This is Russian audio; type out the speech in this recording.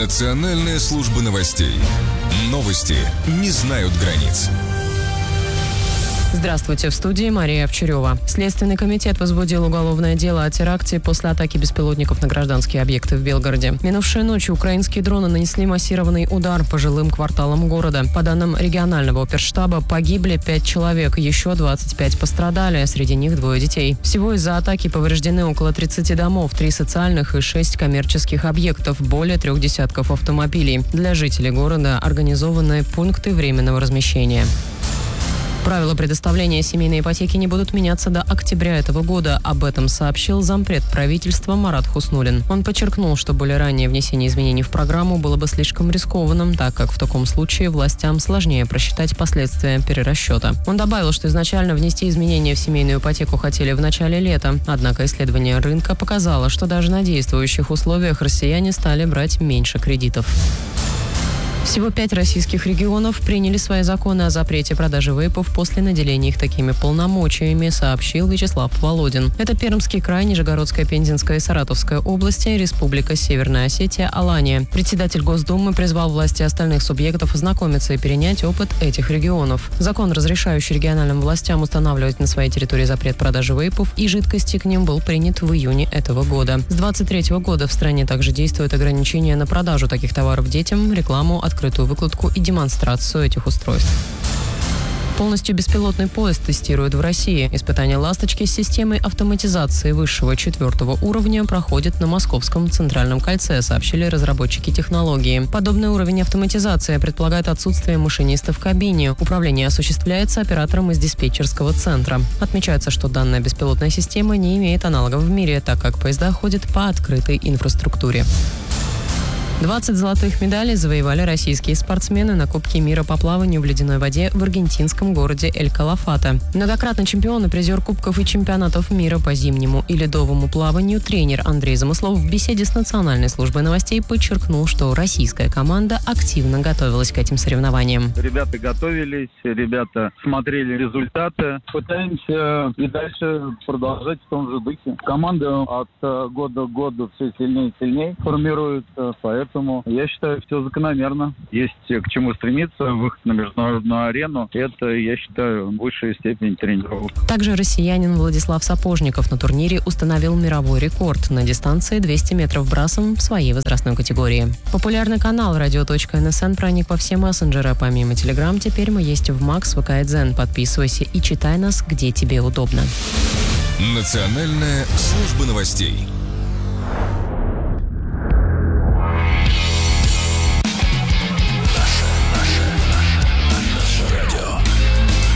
Национальная служба новостей. Новости не знают границ. Здравствуйте, в студии Мария Овчарева. Следственный комитет возбудил уголовное дело о теракте после атаки беспилотников на гражданские объекты в Белгороде. Минувшей ночью украинские дроны нанесли массированный удар по жилым кварталам города. По данным регионального оперштаба, погибли 5 человек, еще 25 пострадали, среди них 2 детей. Всего из-за атаки повреждены около 30 домов, 3 социальных и 6 коммерческих объектов, более 3 десятков автомобилей. Для жителей города организованы пункты временного размещения. Правила предоставления семейной ипотеки не будут меняться до октября этого года. Об этом сообщил зампред правительства Марат Хуснуллин. Он подчеркнул, что более раннее внесение изменений в программу было бы слишком рискованным, так как в таком случае властям сложнее просчитать последствия перерасчета. Он добавил, что изначально внести изменения в семейную ипотеку хотели в начале лета. Однако исследование рынка показало, что даже на действующих условиях россияне стали брать меньше кредитов. Всего 5 российских регионов приняли свои законы о запрете продажи вейпов после наделения их такими полномочиями, сообщил Вячеслав Володин. Это Пермский край, Нижегородская, Пензенская и Саратовская области, Республика Северная Осетия, Алания. Председатель Госдумы призвал власти остальных субъектов ознакомиться и перенять опыт этих регионов. Закон, разрешающий региональным властям устанавливать на своей территории запрет продажи вейпов и жидкости к ним, был принят в июне этого года. С 2023 года в стране также действуют ограничения на продажу таких товаров детям, рекламу, открытую выкладку и демонстрацию этих устройств. Полностью беспилотный поезд тестируют в России. Испытания «Ласточки» с системой автоматизации высшего 4-го уровня проходят на Московском Центральном кольце, сообщили разработчики технологии. Подобный уровень автоматизации предполагает отсутствие машиниста в кабине. Управление осуществляется оператором из диспетчерского центра. Отмечается, что данная беспилотная система не имеет аналогов в мире, так как поезда ходят по открытой инфраструктуре. 20 золотых медалей завоевали российские спортсмены на Кубке мира по плаванию в ледяной воде в аргентинском городе Эль-Калафате. Многократный чемпион и призер кубков и чемпионатов мира по зимнему и ледовому плаванию тренер Андрей Замыслов в беседе с Национальной службой новостей подчеркнул, что российская команда активно готовилась к этим соревнованиям. Ребята готовились, ребята смотрели результаты. Пытаемся и дальше продолжать в том же духе. Команда от года к году все сильнее и сильнее формируется, поэтому я считаю, все закономерно. Есть к чему стремиться, выход на международную арену. Это, я считаю, высшая степень тренировок. Также россиянин Владислав Сапожников на турнире установил мировой рекорд на дистанции 200 метров брасом в своей возрастной категории. Популярный канал radio.nsn проник во все мессенджеры. Помимо Telegram, теперь мы есть в Max, ВК и Дзен. Подписывайся и читай нас, где тебе удобно. Национальная служба новостей.